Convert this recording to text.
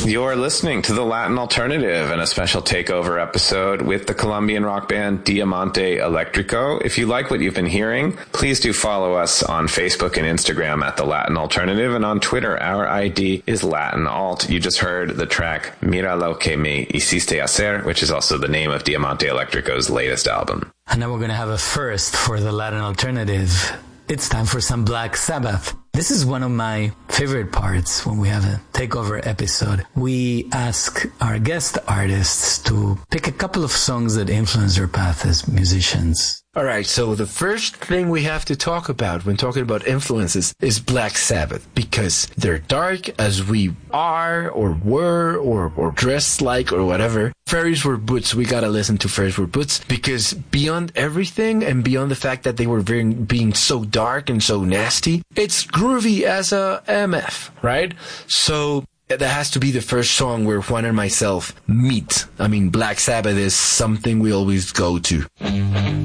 You're listening to the Latin Alternative and a special takeover episode with the Colombian rock band Diamante Electrico. If you like what you've been hearing, please do follow us on Facebook and Instagram at the Latin Alternative, and on Twitter, our ID is Latin Alt. You just heard the track Mira lo que me hiciste hacer, which is also the name of Diamante Electrico's latest album. And now we're going to have a first for the Latin Alternative. It's time for some Black Sabbath. This is one of my favorite parts when we have a takeover episode. We ask our guest artists to pick a couple of songs that influence their path as musicians. All right, so the first thing we have to talk about when talking about influences is Black Sabbath, because they're dark as we are or were or dressed like or whatever. Fairies Wear Boots, we gotta listen to Fairies Wear Boots, because beyond everything and beyond the fact that they were being so dark and so nasty, it's groovy as a MF, right? So that has to be the first song where Juan and myself meet. I mean, Black Sabbath is something we always go to.